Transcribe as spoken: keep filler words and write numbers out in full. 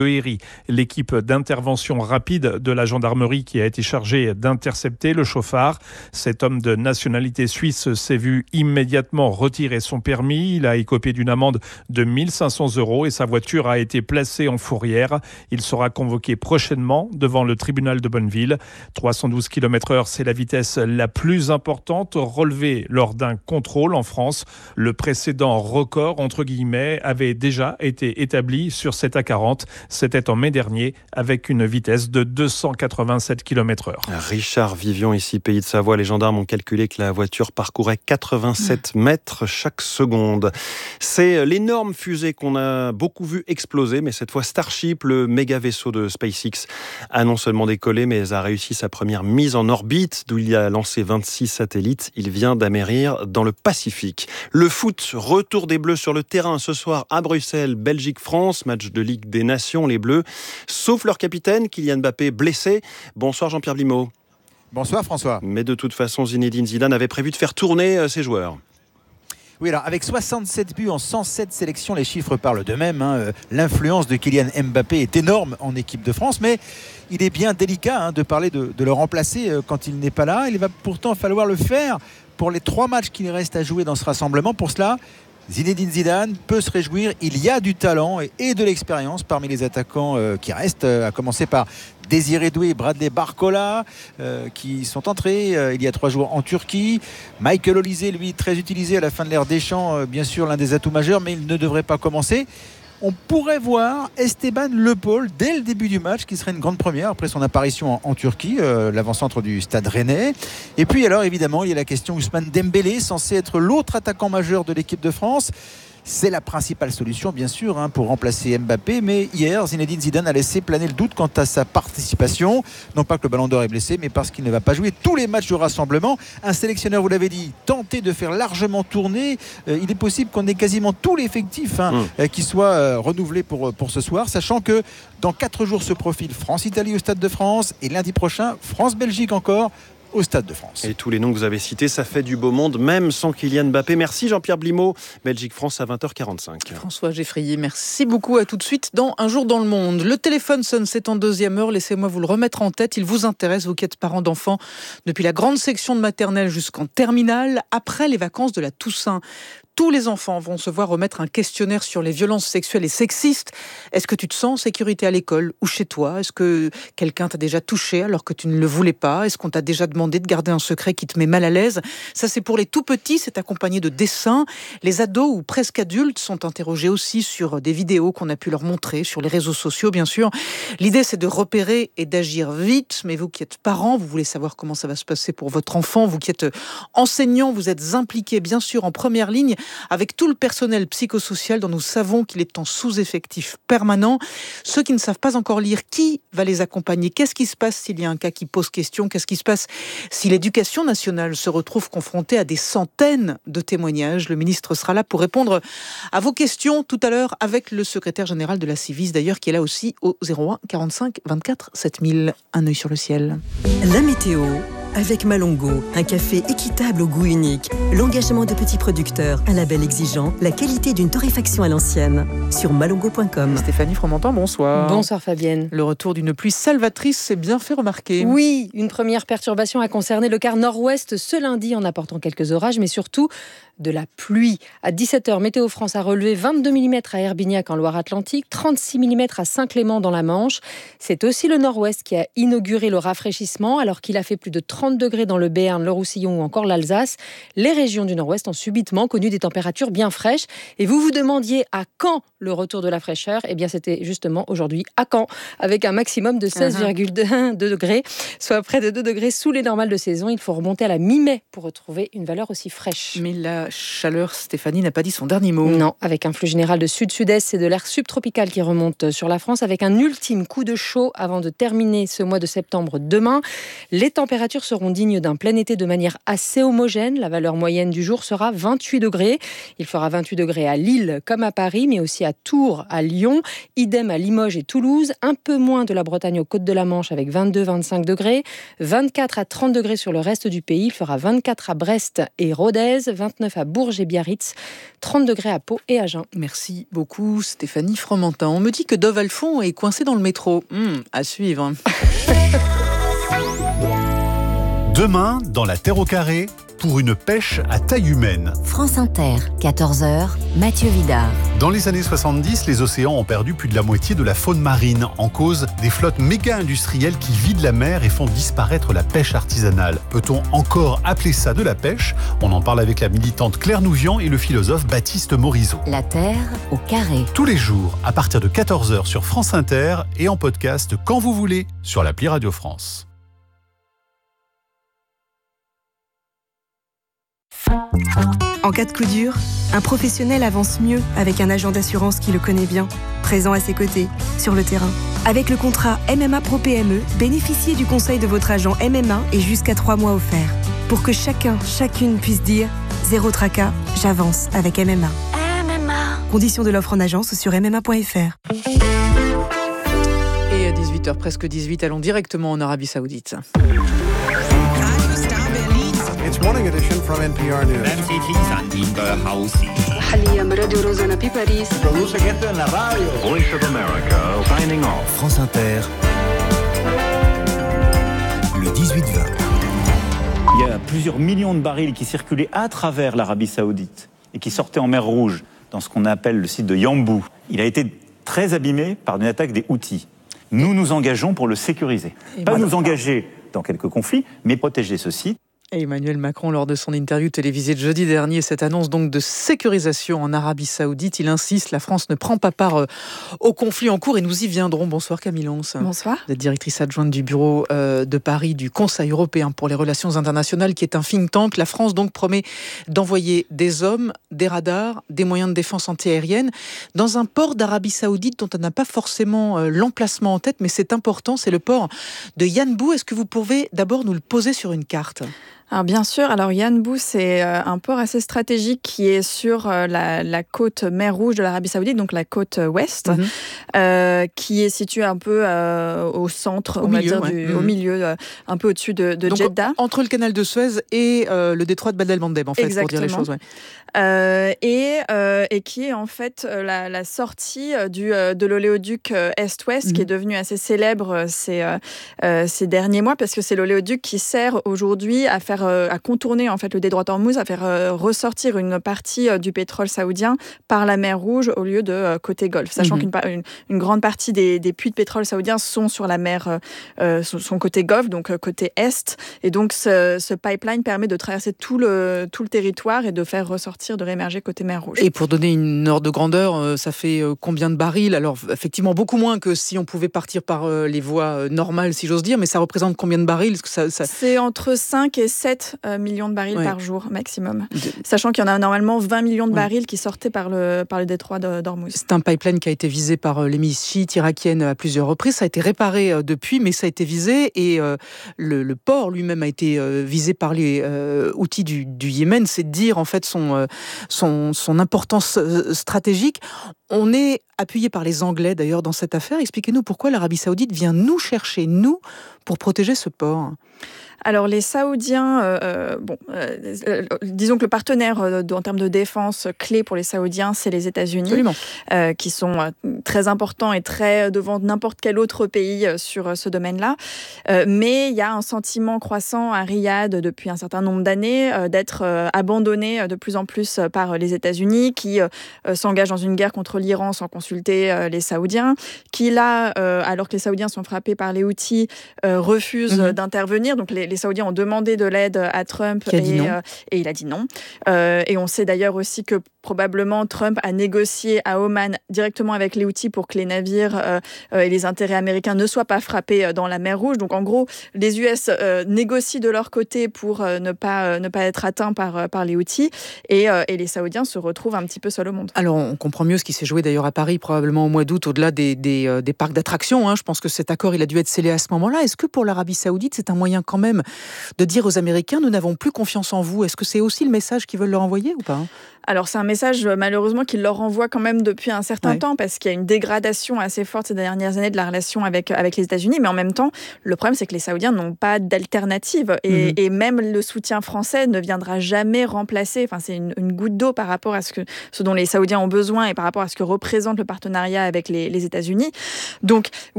Héry, l'équipe d'intervention rapide de la gendarmerie qui a été chargée d'intercepter le chauffard. Cet homme de nationalité suisse s'est vu immédiatement retirer son permis. Il a écopé d'une amende de mille cinq cents euros et sa voiture a été placée en fourrière. Il sera convoqué prochainement devant le tribunal de Bonneville. trois cent douze kilomètres heure, c'est la vitesse la plus importante relevée lors d'un contrôle en France. Le précédent record, entre guillemets, avait déjà été établi sur cette A quarante. C'était en mai dernier avec une vitesse de deux cent quatre-vingt-sept kilomètres heure. Richard Vivion, ici Pays de Savoie. Les gendarmes ont calculé que la voiture parcourait quatre-vingt-sept mètres chaque seconde. C'est l'énorme fusée qu'on a beaucoup vu exploser, mais cette fois Starship, le méga vaisseau de SpaceX, a non seulement décollé, mais a réussi sa première mise en orbite, d'où il a lancé vingt-six satellites. Il vient d'amérir dans le Pacifique. Le foot, retour des Bleus sur le terrain ce soir à Bruxelles, Belgique-France, match de Ligue des Nations. Les Bleus, sauf leur capitaine, Kylian Mbappé, blessé. Bonsoir Jean-Pierre Blimaud. Bonsoir François. Mais de toute façon, Zinedine Zidane avait prévu de faire tourner ses joueurs. Oui, alors avec soixante-sept buts en cent sept sélections, les chiffres parlent d'eux-mêmes. Hein. L'influence de Kylian Mbappé est énorme en équipe de France, mais il est bien délicat hein, de parler de, de le remplacer quand il n'est pas là. Il va pourtant falloir le faire pour les trois matchs qu'il reste à jouer dans ce rassemblement. Pour cela, Zinedine Zidane peut se réjouir. Il y a du talent et, et de l'expérience parmi les attaquants euh, qui restent, euh, à commencer par Désiré Doué et Bradley Barcola euh, qui sont entrés euh, il y a trois jours en Turquie. Michael Olise, lui, très utilisé à la fin de l'ère Deschamps, euh, bien sûr l'un des atouts majeurs, mais il ne devrait pas commencer. On pourrait voir Esteban Le Paul dès le début du match, qui serait une grande première après son apparition en, en Turquie, euh, l'avant-centre du Stade Rennais. Et puis alors évidemment, il y a la question Ousmane Dembélé, censé être l'autre attaquant majeur de l'équipe de France. C'est la principale solution, bien sûr, hein, pour remplacer Mbappé. Mais hier, Zinedine Zidane a laissé planer le doute quant à sa participation. Non pas que le Ballon d'Or est blessé, mais parce qu'il ne va pas jouer tous les matchs de rassemblement. Un sélectionneur, vous l'avez dit, tenté de faire largement tourner. Euh, il est possible qu'on ait quasiment tout l'effectif hein, mmh. euh, qui soit euh, renouvelé pour, pour ce soir. Sachant que dans quatre jours se profile France-Italie au Stade de France. Et lundi prochain, France-Belgique encore au Stade de France. Et tous les noms que vous avez cités, ça fait du beau monde, même sans Kylian Mbappé. Merci Jean-Pierre Blimaud. Belgique-France à vingt heures quarante-cinq. François Geffrier, merci beaucoup. À tout de suite dans Un jour dans le monde. Le téléphone sonne, c'est en deuxième heure. Laissez-moi vous le remettre en tête. Il vous intéresse, vous qui êtes parents d'enfants depuis la grande section de maternelle jusqu'en terminale, après les vacances de la Toussaint. Tous les enfants vont se voir remettre un questionnaire sur les violences sexuelles et sexistes. Est-ce que tu te sens en sécurité à l'école ou chez toi ? Est-ce que quelqu'un t'a déjà touché alors que tu ne le voulais pas ? Est-ce qu'on t'a déjà demandé de garder un secret qui te met mal à l'aise ? Ça, c'est pour les tout petits, c'est accompagné de dessins. Les ados ou presque adultes sont interrogés aussi sur des vidéos qu'on a pu leur montrer sur les réseaux sociaux, bien sûr. L'idée, c'est de repérer et d'agir vite. Mais vous qui êtes parents, vous voulez savoir comment ça va se passer pour votre enfant. Vous qui êtes enseignants, vous êtes impliqués, bien sûr, en première ligne avec tout le personnel psychosocial dont nous savons qu'il est en sous-effectif permanent. Ceux qui ne savent pas encore lire, qui va les accompagner ? Qu'est-ce qui se passe s'il y a un cas qui pose question ? Qu'est-ce qui se passe si l'éducation nationale se retrouve confrontée à des centaines de témoignages ? Le ministre sera là pour répondre à vos questions tout à l'heure avec le secrétaire général de la Civis, d'ailleurs, qui est là aussi au zéro un quarante-cinq vingt-quatre sept mille. Un œil sur le ciel. La météo. Avec Malongo, un café équitable au goût unique, l'engagement de petits producteurs, un label exigeant, la qualité d'une torréfaction à l'ancienne. Sur malongo point com. Stéphanie Fromentin, bonsoir. Bonsoir Fabienne. Le retour d'une pluie salvatrice s'est bien fait remarquer. Oui, une première perturbation a concerné le quart nord-ouest ce lundi en apportant quelques orages, mais surtout de la pluie. À dix-sept heures, Météo France a relevé vingt-deux millimètres à Herbignac en Loire-Atlantique, trente-six millimètres à Saint-Clément dans la Manche. C'est aussi le nord-ouest qui a inauguré le rafraîchissement alors qu'il a fait plus de trente degrés dans le Béarn, le Roussillon ou encore l'Alsace. Les régions du nord-ouest ont subitement connu des températures bien fraîches. Et vous vous demandiez à quand le retour de la fraîcheur ? Eh bien, c'était justement aujourd'hui à Caen, avec un maximum de seize virgule deux degrés, soit près de deux degrés sous les normales de saison. Il faut remonter à la mi-mai pour retrouver une valeur aussi fraîche. Mais la chaleur, Stéphanie n'a pas dit son dernier mot. Non, avec un flux général de sud-sud-est, c'est de l'air subtropical qui remonte sur la France, avec un ultime coup de chaud avant de terminer ce mois de septembre demain. Les températures se seront dignes d'un plein été de manière assez homogène. La valeur moyenne du jour sera vingt-huit degrés. Il fera vingt-huit degrés à Lille comme à Paris, mais aussi à Tours, à Lyon. Idem à Limoges et Toulouse. Un peu moins de la Bretagne aux côtes de la Manche avec vingt-deux à vingt-cinq degrés. vingt-quatre à trente degrés sur le reste du pays. Il fera vingt-quatre à Brest et Rodez, vingt-neuf à Bourges et Biarritz, trente degrés à Pau et Agen. Merci beaucoup Stéphanie Fromentin. On me dit que Dove Alphon est coincé dans le métro. Mmh, à suivre. Demain, dans la Terre au carré, pour une pêche à taille humaine. France Inter, quatorze heures, Mathieu Vidard. Dans les années soixante-dix, les océans ont perdu plus de la moitié de la faune marine, en cause des flottes méga-industrielles qui vident la mer et font disparaître la pêche artisanale. Peut-on encore appeler ça de la pêche ? On en parle avec la militante Claire Nouvian et le philosophe Baptiste Morisot. La Terre au carré. Tous les jours, à partir de quatorze heures sur France Inter et en podcast quand vous voulez, sur l'appli Radio France. En cas de coup dur, un professionnel avance mieux avec un agent d'assurance qui le connaît bien, présent à ses côtés, sur le terrain. Avec le contrat M M A Pro P M E, bénéficiez du conseil de votre agent M M A et jusqu'à trois mois offerts. Pour que chacun, chacune puisse dire « Zéro tracas, j'avance avec M M A ». M M A. Conditions de l'offre en agence ou sur m m a point f r. Et à dix-huit heures, presque dix-huit, allons directement en Arabie Saoudite. It's morning edition from N P R News. Voice of America signing off. France Inter. Le dix-huit vingt. Il y a plusieurs millions de barils qui circulaient à travers l'Arabie Saoudite et qui sortaient en mer Rouge, dans ce qu'on appelle le site de Yanbu. Il a été très abîmé par une attaque des Houthis. Nous nous engageons pour le sécuriser. Et Pas voilà. nous engager dans quelques conflits, mais protéger ce site. Et Emmanuel Macron, lors de son interview télévisée de jeudi dernier, cette annonce donc de sécurisation en Arabie Saoudite, il insiste, la France ne prend pas part euh, au conflit en cours et nous y viendrons. Bonsoir Camille Lons. Bonsoir. Vous êtes directrice adjointe du bureau euh, de Paris du Conseil européen pour les relations internationales, qui est un think tank. La France donc promet d'envoyer des hommes, des radars, des moyens de défense antiaérienne dans un port d'Arabie Saoudite dont on n'a pas forcément euh, l'emplacement en tête, mais c'est important, c'est le port de Yanbu. Est-ce que vous pouvez d'abord nous le poser sur une carte ? Alors bien sûr, alors Yanbu, c'est un port assez stratégique qui est sur la, la côte mer Rouge de l'Arabie Saoudite, donc la côte ouest, mmh. euh, qui est située un peu euh, au centre, au on milieu, va dire, ouais. du, mmh. au milieu, euh, un peu au-dessus de, de donc, Jeddah. Entre le canal de Suez et euh, le détroit de Bab el-Mandeb, en fait, Exactement. pour dire les choses. Ouais. Euh, et, euh, et qui est en fait la, la sortie du, de l'oléoduc Est-Ouest, mmh. qui est devenu assez célèbre ces, euh, ces derniers mois, parce que c'est l'oléoduc qui sert aujourd'hui à faire à contourner en fait le détroit d'Ormuz, à faire euh, ressortir une partie euh, du pétrole saoudien par la mer Rouge au lieu de euh, côté Golfe, sachant mmh. qu'une une, une grande partie des, des puits de pétrole saoudiens sont sur la mer, euh, sont côté Golfe, donc euh, côté Est, et donc ce, ce pipeline permet de traverser tout le, tout le territoire et de faire ressortir, de réémerger côté mer Rouge. Et pour donner une ordre de grandeur, euh, ça fait euh, combien de barils ? Alors effectivement beaucoup moins que si on pouvait partir par euh, les voies euh, normales, si j'ose dire, mais ça représente combien de barils ? Est-ce que ça, ça... C'est entre cinq et sept euh, millions de barils ouais. par jour maximum, de... sachant qu'il y en a normalement vingt millions de barils ouais. qui sortaient par le, par le détroit d'Ormuz. C'est un pipeline qui a été visé par les milices chiites irakiennes à plusieurs reprises, ça a été réparé euh, depuis, mais ça a été visé et euh, le, le port lui-même a été euh, visé par les euh, Houthis du, du Yémen, c'est de dire en fait son, euh, son, son importance euh, stratégique. On est appuyé par les Anglais d'ailleurs dans cette affaire. Expliquez-nous pourquoi l'Arabie Saoudite vient nous chercher, nous, pour protéger ce port. Alors les Saoudiens, euh, bon, euh, euh, disons que le partenaire euh, de, en termes de défense clé pour les Saoudiens, c'est les États-Unis, euh, qui sont euh, très importants et très devant n'importe quel autre pays euh, sur euh, ce domaine-là. Euh, mais il y a un sentiment croissant à Riyad depuis un certain nombre d'années euh, d'être euh, abandonné de plus en plus par les États-Unis, qui euh, s'engagent dans une guerre contre l'Iran sans consulter euh, les Saoudiens, qui là, euh, alors que les Saoudiens sont frappés par les Houthis, euh, refusent mmh. d'intervenir. Donc les les Saoudiens ont demandé de l'aide à Trump et, euh, et il a dit non. Euh, et on sait d'ailleurs aussi que probablement Trump a négocié à Oman directement avec les Houthis pour que les navires euh, euh, et les intérêts américains ne soient pas frappés dans la mer Rouge. Donc en gros, les U S euh, négocient de leur côté pour euh, ne, pas, euh, ne pas être atteints par, par les Houthis et, euh, et les Saoudiens se retrouvent un petit peu seuls au monde. Alors on comprend mieux ce qui s'est jouer d'ailleurs à Paris, probablement au mois d'août, au-delà des, des, euh, des parcs d'attractions. Hein. Je pense que cet accord, il a dû être scellé à ce moment-là. Est-ce que pour l'Arabie Saoudite, c'est un moyen quand même de dire aux Américains, nous n'avons plus confiance en vous? Est-ce que c'est aussi le message qu'ils veulent leur envoyer ou pas? Alors c'est un message malheureusement qu'il leur envoie quand même depuis un certain ouais. temps, parce qu'il y a une dégradation assez forte ces dernières années de la relation avec, avec les États-Unis, mais en même temps le problème c'est que les Saoudiens n'ont pas d'alternative et, mmh. et même le soutien français ne viendra jamais remplacer, enfin c'est une, une goutte d'eau par rapport à ce, que, ce dont les Saoudiens ont besoin et par rapport à ce que représente le partenariat avec les, les États-Unis. Donc